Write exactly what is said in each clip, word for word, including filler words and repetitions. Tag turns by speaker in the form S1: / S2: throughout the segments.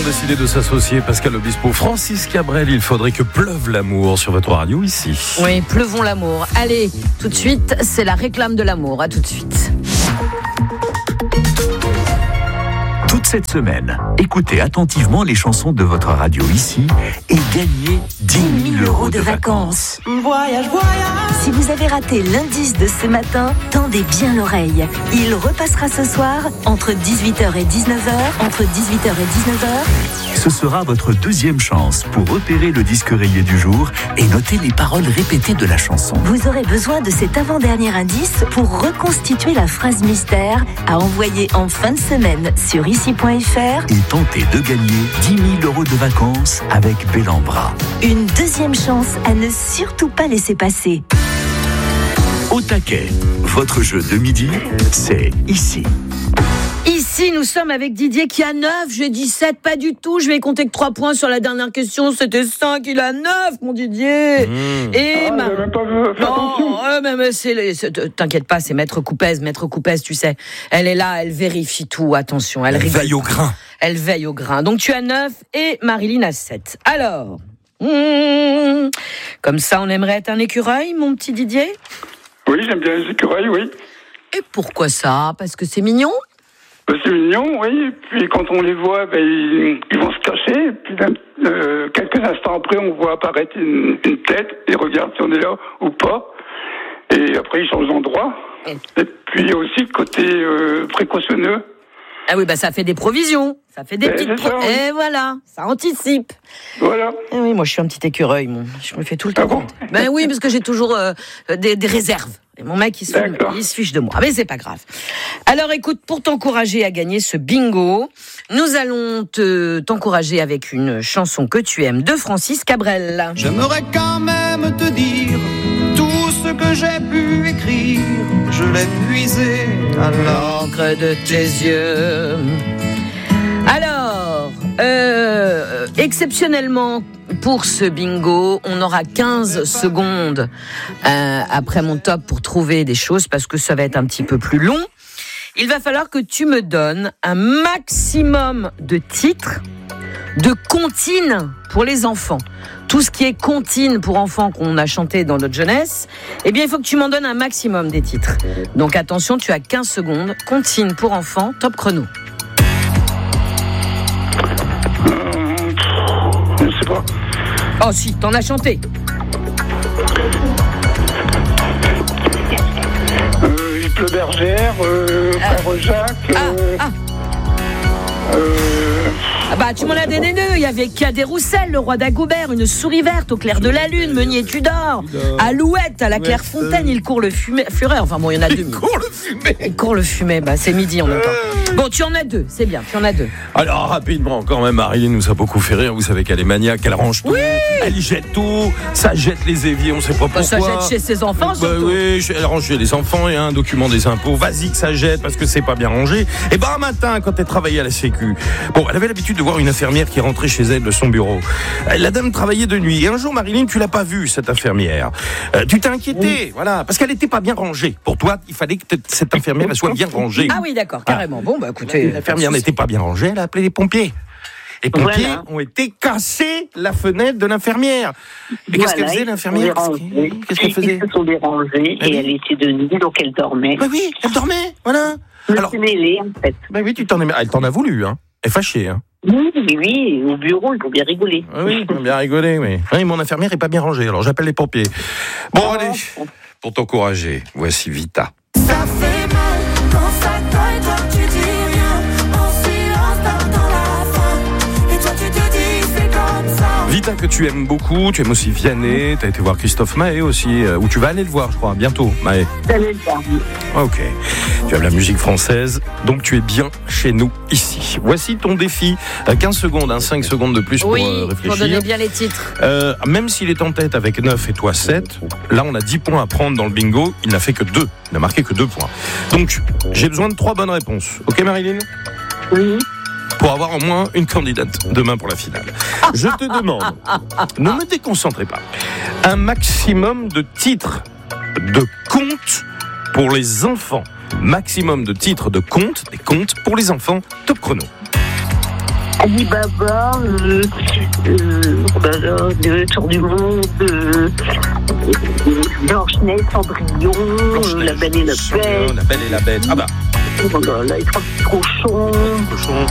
S1: décidé de s'associer. Pascal Obispo, Francis Cabrel, il faudrait que pleuve l'amour sur votre radio ici.
S2: Oui, pleuvons l'amour. Allez, tout de suite, c'est la réclame de l'amour. À tout de suite.
S3: Toute cette semaine, écoutez attentivement les chansons de votre radio ici et gagnez dix mille euros de vacances.
S4: Voyage, voyage.
S5: Si vous avez raté l'indice de ce matin, tendez bien l'oreille. Il repassera ce soir entre dix-huit heures et dix-neuf heures. Entre dix-huit heures et dix-neuf heures.
S3: Ce sera votre deuxième chance pour repérer le disque rayé du jour et noter les paroles répétées de la chanson.
S5: Vous aurez besoin de cet avant-dernier indice pour reconstituer la phrase mystère à envoyer en fin de semaine sur ici point f r
S3: et tenter de gagner dix mille euros de vacances avec Bellambra.
S5: Une deuxième chance à ne surtout pas laisser passer.
S3: Au taquet, votre jeu de midi, c'est ici.
S2: Ici, nous sommes avec Didier qui a neuf, j'ai dix-sept, pas du tout. Je vais compter que trois points sur la dernière question. C'était cinq, il a neuf, mon Didier.
S1: Mmh.
S2: Et
S6: Ah,
S2: ma...
S6: j'avais même pas fait attention.
S2: Non, euh, mais, mais c'est, c'est, t'inquiète pas, c'est Maître Coupez, Maître Coupez, tu sais. Elle est là, elle vérifie tout, attention. Elle,
S1: Elle
S2: rigole
S1: veille au
S2: pas.
S1: grain.
S2: Elle veille au grain. Donc tu as neuf et Marilyn a sept. Alors, mmh, comme ça, on aimerait être un écureuil, mon petit Didier?
S6: Oui, j'aime bien les écureuils, oui.
S2: Et pourquoi ça? Parce que c'est mignon?
S6: Ben, c'est mignon, oui. Puis quand on les voit, ben, ils, ils vont se cacher. Puis euh, quelques instants après, on voit apparaître une, une tête. Ils regardent si on est là ou pas. Et après, ils changent d'endroit. Et puis il y a aussi le côté euh, précautionneux.
S2: Ah oui, bah ça fait des provisions. Ça fait des
S6: Eh,
S2: petites
S6: c'est ça,
S2: pro-
S6: oui.
S2: Et voilà, ça anticipe.
S6: Voilà.
S2: Eh oui, moi je suis un petit écureuil, mon. Je me fais tout le temps
S6: Ah bon
S2: compte. Ben oui, parce que j'ai toujours euh, des, des réserves. Et mon mec, il se,
S6: D'accord.
S2: il se fiche de moi. Mais c'est pas grave. Alors écoute, pour t'encourager à gagner ce bingo, nous allons te, t'encourager avec une chanson que tu aimes de Francis Cabrel.
S4: J'aimerais quand même te dire tout ce que j'ai pu écrire. Je l'ai puisé à l'encre.
S2: L'encre de tes yeux. Alors, euh, exceptionnellement, pour ce bingo, on aura quinze secondes euh, après mon top pour trouver des choses parce que ça va être un petit peu plus long. Il va falloir que tu me donnes un maximum de titres de comptines pour les enfants. Tout ce qui est comptines pour enfants qu'on a chanté dans notre jeunesse, eh bien, il faut que tu m'en donnes un maximum des titres. Donc attention, tu as quinze secondes. Comptines pour enfants, top chrono.
S6: Euh, je sais pas.
S2: Oh si, t'en as chanté.
S6: Euh, Hitler Bergère, euh, Frère Jacques.
S2: Ah,
S6: Euh,
S2: ah.
S6: euh,
S2: Ah bah tu m'en as donné deux. Il y avait Cadet Roussel, le roi d'Agoubert, une souris verte au clair de la lune, Meunier Tudor, Alouette à la Clairefontaine, il court le fumet, fureur. Enfin bon, il y en a deux.
S1: Il court le fumet.
S2: Il court le fumet, bah c'est midi en même temps. Bon, tu en as deux, c'est bien, tu en as deux.
S1: Alors rapidement, quand même, Marilyn nous a beaucoup fait rire. Vous savez qu'elle est maniaque, elle range tout, elle jette tout, ça jette les éviers, on sait pas pourquoi.
S2: Bah, ça jette chez ses enfants
S1: Bah
S2: surtout.
S1: oui, elle range chez les enfants, il y a un document des impôts, vas-y que ça jette parce que c'est pas bien rangé. Et ben un matin, quand elle travaillait à la Sécu, bon, elle avait l'habitude de voir une infirmière qui rentrait chez elle de son bureau. La dame travaillait de nuit. Et un jour, Marilyn, tu l'as pas vue, cette infirmière. Euh, tu t'es inquiété, voilà, parce qu'elle était pas bien rangée. Pour toi, il fallait que cette infirmière elle soit bien rangée.
S2: Ah oui, d'accord, carrément. Bon, bah écoutez.
S1: L'infirmière n'était pas bien rangée, elle a appelé les pompiers. Les pompiers
S7: Voilà.
S1: ont été cassés la fenêtre de l'infirmière. Mais qu'est-ce qu'elle faisait, l'infirmière? Qu'est-ce qu'elle faisait?
S7: Ils se sont dérangés
S1: Ah oui.
S7: et elle était de nuit, donc elle dormait.
S1: Bah oui, elle dormait, voilà.
S7: Je me
S1: Alors,
S7: suis mêlée, en fait.
S1: bah oui, tu t'en es... Elle t'en a voulu, hein. Elle est fâchée, hein.
S7: Oui, oui, oui, au bureau, il faut bien rigoler.
S1: Ah oui, il faut bien rigoler, oui. Oui, mon infirmière est pas bien rangée, alors j'appelle les pompiers. Bon, allez, pour t'encourager, voici Vita.
S4: Ça fait mal quand ça colle, toi tu dis rien. En silence, t'attends la fin. Et toi tu te dis c'est comme ça.
S1: Vita que tu aimes beaucoup, tu aimes aussi Vianney, t'as été voir Christophe Maé aussi, euh, où tu vas aller le voir, je crois, bientôt, Maé.
S7: Salut, le temps.
S1: Ok, tu aimes la musique française, donc tu es bien chez nous ici. Voici ton défi, Euh, quinze secondes, hein, cinq secondes de plus pour
S2: Oui,
S1: euh,
S2: pour
S1: réfléchir.
S2: donner bien les titres.
S1: Euh, même s'il est en tête avec neuf et toi sept, là on a dix points à prendre dans le bingo, il n'a fait que deux, il n'a marqué que deux points. Donc j'ai besoin de trois bonnes réponses. Ok Marilyn ?
S7: Oui.
S1: Pour avoir au moins une candidate demain pour la finale. Je te demande, ne me déconcentrez pas, un maximum de titres de contes pour les enfants. Maximum de titres de contes, des contes pour les enfants. Top chrono.
S7: Alibaba, euh, euh, bah, là, le Tour du Monde, euh, euh, Blanche-Neige, Cendrillon, euh, La Belle et la Bête.
S1: La Belle et la Bête. Ah bah.
S7: Oh là là, les trois petits cochons.
S1: Cochon.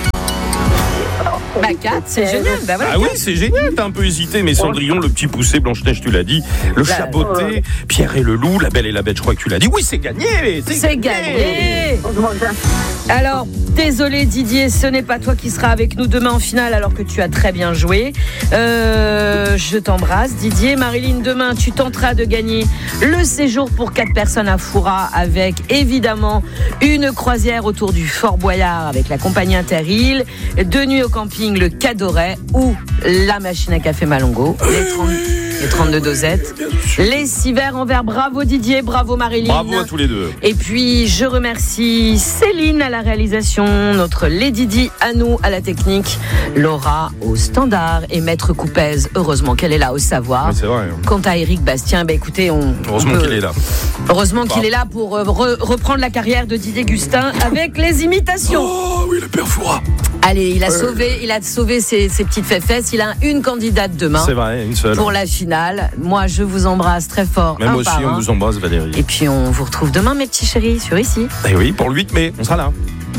S2: Bah quatre, c'est génial. Bah voilà.
S1: Ah oui, c'est génial. T'as un peu hésité, mais Cendrillon, le petit poussé, Blanche-Neige, tu l'as dit. Le
S2: Bah,
S1: Chaboté,
S7: ouais.
S1: Pierre et le Loup, La Belle et la Bête, je crois que tu l'as dit. Oui, c'est gagné. C'est,
S2: C'est gagné. Alors, désolé Didier, ce n'est pas toi qui seras avec nous demain en finale alors que tu as très bien joué. Euh, je t'embrasse Didier. Marilyn, demain tu tenteras de gagner le séjour pour quatre personnes à Foura avec évidemment une croisière autour du Fort Boyard avec la compagnie Interrail, deux nuits au camping le Cadoret ou la machine à café Malongo, les, trente, les trente-deux dosettes, les six verres en verre. Bravo Didier, bravo Marilyn.
S1: Bravo à tous les deux.
S2: Et puis, je remercie Céline à la réalisation, notre Lady Di à nous à la technique, Laura au standard et Maître Coupez, heureusement qu'elle est là au savoir.
S1: Ouais, c'est vrai.
S2: Quant à Eric Bastien, bah écoutez, on.
S1: Heureusement
S2: on peut-
S1: qu'il est là.
S2: Heureusement qu'il est là pour euh, re- reprendre la carrière de Didier Gustin avec les imitations.
S1: Oh oui, le père Foura.
S2: Allez, il a sauvé, il a sauvé ses, ses petites fesses. Il a une candidate demain
S1: C'est vrai, une seule.
S2: pour la finale. Moi, je vous embrasse très fort.
S1: Même
S2: un
S1: aussi,
S2: par
S1: on
S2: un.
S1: vous embrasse, Valérie.
S2: Et puis, on vous retrouve demain, mes petits chéris, sur ici.
S1: Et oui, pour le huit mai, on sera là.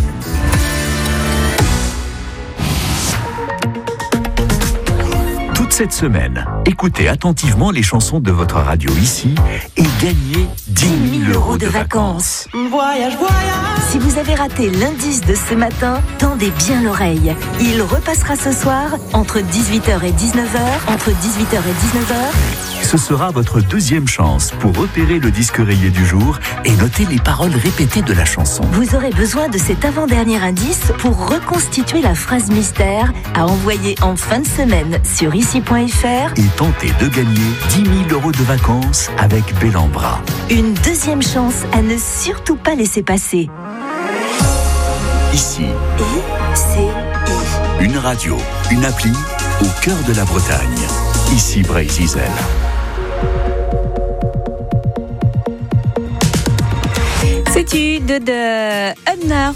S3: Toute cette semaine, écoutez attentivement les chansons de votre radio ici et gagnez dix mille euros de vacances.
S4: Voyage, voyage.
S5: Si vous avez raté l'indice de ce matin, tendez bien l'oreille. Il repassera ce soir entre dix-huit heures et dix-neuf heures, entre dix-huit heures et dix-neuf heures.
S3: Ce sera votre deuxième chance pour repérer le disque rayé du jour et noter les paroles répétées de la chanson.
S5: Vous aurez besoin de cet avant-dernier indice pour reconstituer la phrase mystère à envoyer en fin de semaine sur ici point f r.
S3: Et tentez de gagner dix mille euros de vacances avec Bellambra.
S5: Une deuxième chance à ne surtout pas laisser passer.
S3: Ici,
S5: I, C, I.
S3: une radio, une appli au cœur de la Bretagne. Ici Brésil.
S8: C'est une de Hunter.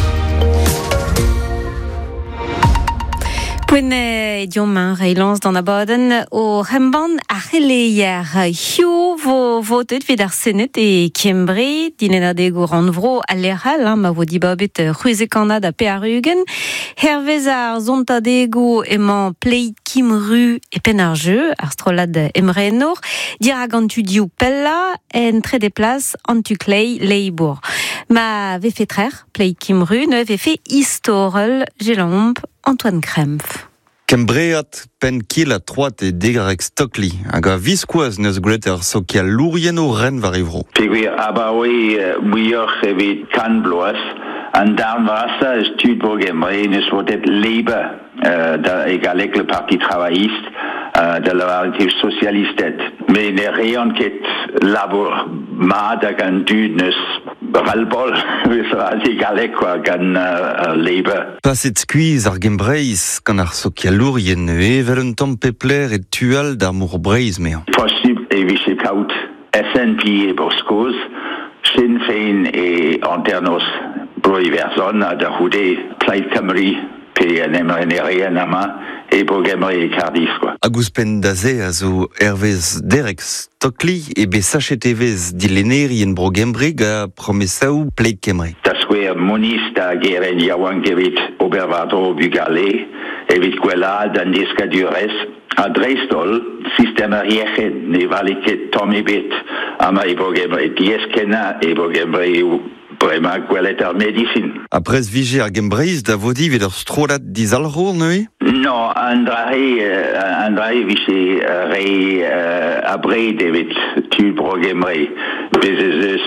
S8: Pwene diomman reilans dan a baden o remban a releier hiu vo votet vid ar senet e Kembre dinenadeg o ranvro a leral hein, ma vo dibabet ruzekanad a pe arugen hervez ar zontadego emañ pleit Kimru e pen ar jeu ar strolad emrenor diragantu diou pella en tre de plas antu klei leibour ma ve fait trer pleit Kimru ne ve fait historial gelomp Antoine Krempf.
S9: Kembreat pen kil a troat e degarek Stockley, hag a viskoaz neus greter so ki a lourien o ren var evro.
S10: Pegwe abawe wioc'h evit kan bloaz, an darn vasta eus tud bo gemre neus votet Labour, euh, da e galek le parti travailliste, euh, de la variété socialistet. Mais ne reon ket labour mad hag an dud neus ralbol, eus e galek quoi, gan uh, Labour.
S9: Paset skuiz ar gembreiz gant ar so ki a lourien e vel un tamm pepler e tual d'ar mour breiz me.
S10: Possible e vise kaut S N P e boskoz, Sinn Féin e anternos broi verzon a da houde Plaid Cymru pe en emren e rien ama e bo gemre e Cardiff quoi.
S9: Hag ouz pen da ze a zo hervez derek Stockley e be sachet evez dileneri en bro gembreg a promesaou Plaid Cymru.
S10: Da skwer moniz da geren yaouan evit obervadro bugale evit gwelad an deskadurez a dreistol system a riechet ne valiket tom ebet ama e bo gemre dieskena e bo gemre brema gwelet ar medicine.
S9: Aprez vije ar gembreiz da vodi vet ur strolat dizalrour neue?
S10: No, Andrae, uh, Andrae vise uh, re uh, abred evit tu brogemre. Bezezus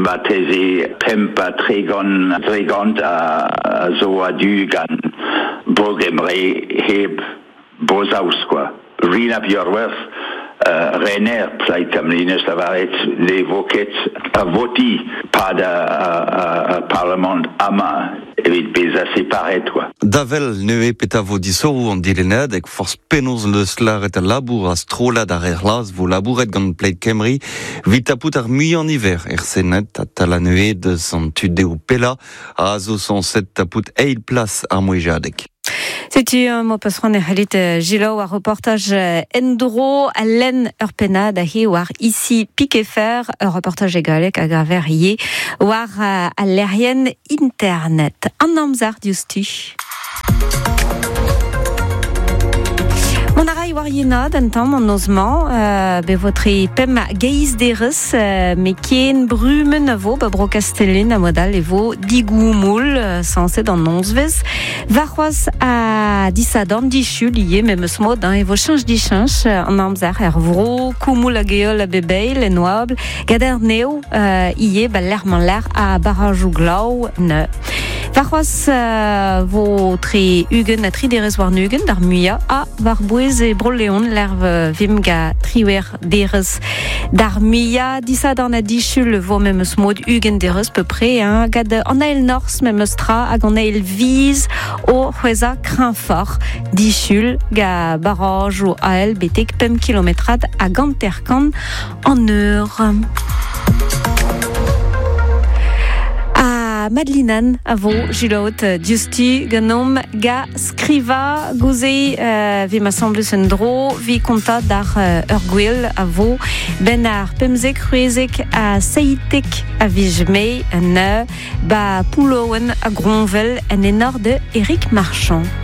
S10: bateze pempa tregon tregont a, a zo a du gan brogemre heb bozaus quoi. Rina Bjorwerth, uh, Renner Plaid Cymru neus la varet le voket a voti pa da a, a parlement ama evit beza separet quoi.
S9: Davel neue peta vo disorou an dilenad eg force penaos leus laret a labour a strolad ar erlaz vo labouret gant Plaid Cymru vit tapout ar mui an iver er senet a tal a neue deus an tudeo pella a zo san set tapout eil plas ar mouejadek.
S8: C'est un mot passeron et halit Gilo à reportage Endro Allen Urpena dahi war ici Piquefer un reportage égalek à Graverier war à l'Arienne Internet. En amzar justi. Mon arai war yena d'antan mon osement euh, be votre pem geiz deres euh, mais kien brumen avo be bro castellin a modal evo digou moul euh, censé dans nonsves varroas a disadam dichu lié même smod hein evo change di change en amzar er vro kumul a geol a bebei le noable gader neo euh, ié ba l'erman l'air a barrage glau ne varroas euh, votre hugen a tri deres war nugen dar muia a varbouez e broleon l'erve vimga triwer deres dar muia disa dans a dichul vo même smod hugen deres peu près hein gad en a el nors même stra hag en a el viz o hueza crin fort dichul ga barrage o a el betek pem kilometrad a ganterkan en heure. Madelinan avo gilot justi ganom ga skriva gouze euh, vi m'assemble sendro vi conta dar euh, urgwil avo benar pemzek ruezek a seitek a vijme ne ba poulowen a gronvel en enor de Eric Marchand.